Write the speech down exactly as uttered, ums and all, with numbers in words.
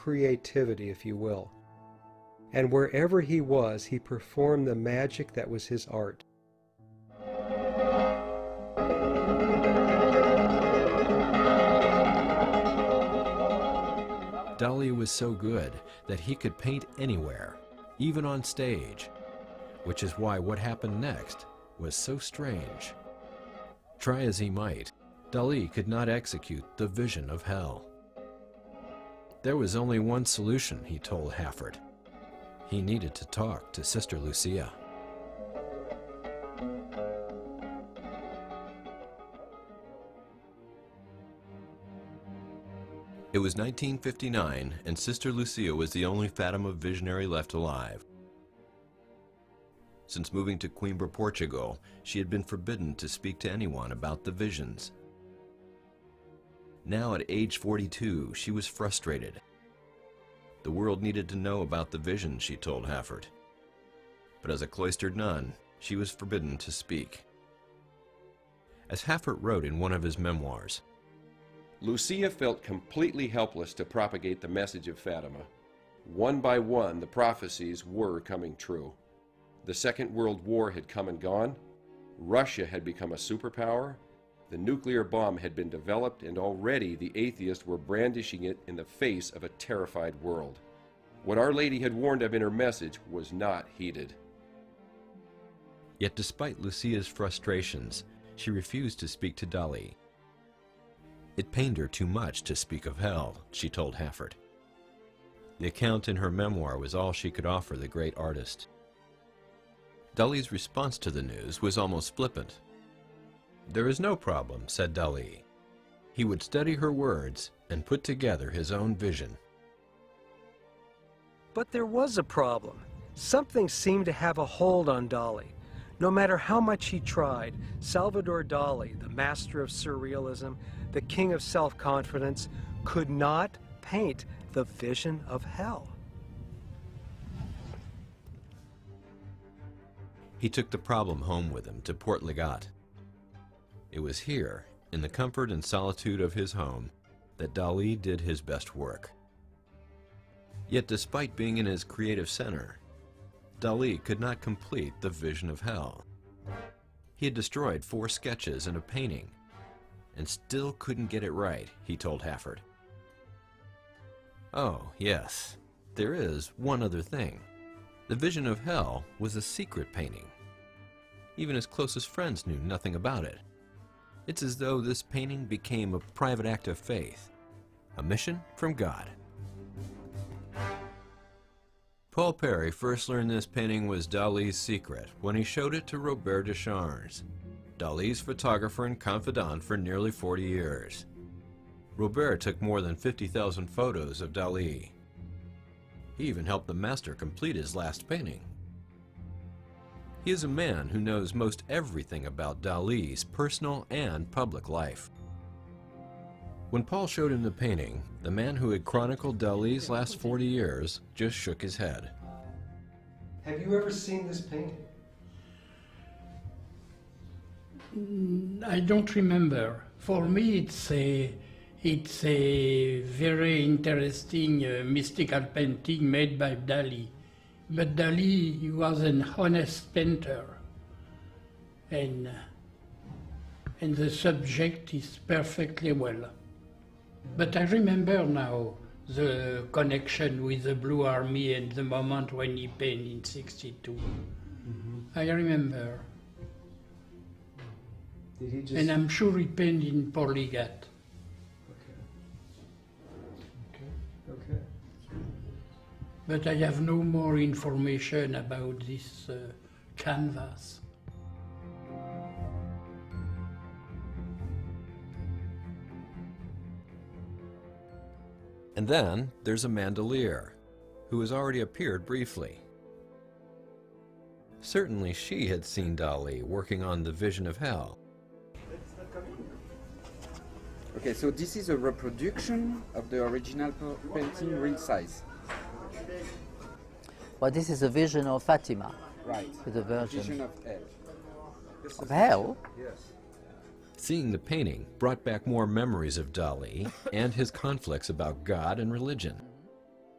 creativity, if you will. And wherever he was, he performed the magic that was his art. Dali was so good that he could paint anywhere, even on stage, which is why what happened next was so strange. Try as he might, Dali could not execute the vision of hell. There was only one solution, he told Hafford. He needed to talk to Sister Lucia. It was nineteen fifty-nine, and Sister Lucia was the only Fatima visionary left alive. Since moving to Coimbra, Portugal, she had been forbidden to speak to anyone about the visions. Now at age forty-two, she was frustrated. The world needed to know about the visions, she told Hafford. But as a cloistered nun, she was forbidden to speak. As Hafford wrote in one of his memoirs, Lucia felt completely helpless to propagate the message of Fatima. One by one, the prophecies were coming true. The Second World War had come and gone. Russia had become a superpower. The nuclear bomb had been developed, and already the atheists were brandishing it in the face of a terrified world. What Our Lady had warned of in her message was not heeded. Yet despite Lucia's frustrations, she refused to speak to Dali. It pained her too much to speak of hell, she told Hafford. The account in her memoir was all she could offer the great artist. Dali's response to the news was almost flippant. There is no problem, said Dali. He would study her words and put together his own vision. But there was a problem. Something seemed to have a hold on Dali. No matter how much he tried, Salvador Dali, the master of surrealism, the king of self-confidence, could not paint the vision of hell. He took the problem home with him to Port Legat. It was here, in the comfort and solitude of his home, that Dali did his best work. Yet despite being in his creative center, Dali could not complete the vision of hell. He had destroyed four sketches and a painting, and still couldn't get it right, he told Hafford. Oh, yes, there is one other thing. The vision of hell was a secret painting. Even his closest friends knew nothing about it. It's as though this painting became a private act of faith, a mission from God. Paul Perry first learned this painting was Dali's secret when he showed it to Robert Descharnes, Dali's photographer and confidant for nearly forty years. Robert took more than fifty thousand photos of Dali. He even helped the master complete his last painting. He is a man who knows most everything about Dali's personal and public life. When Paul showed him the painting, the man who had chronicled Dali's last forty years just shook his head. Have you ever seen this painting? I don't remember. For me, it's a, it's a very interesting uh, mystical painting made by Dali. But Dali, he was an honest painter, and, uh, and the subject is perfectly well. But I remember now the connection with the Blue Army and the moment when he painted in sixty-two. Mm-hmm. I remember. Did he just... And I'm sure he painted in Port Legat. Okay. Okay. Okay. But I have no more information about this uh, canvas. And then there's Amanda Lear, who has already appeared briefly. Certainly she had seen Dali working on the vision of hell. Okay, so this is a reproduction of the original painting real size. Well, this is a vision of Fatima. Right. With the Virgin. Vision of hell. Of hell? Yes. Seeing the painting brought back more memories of Dali and his conflicts about God and religion.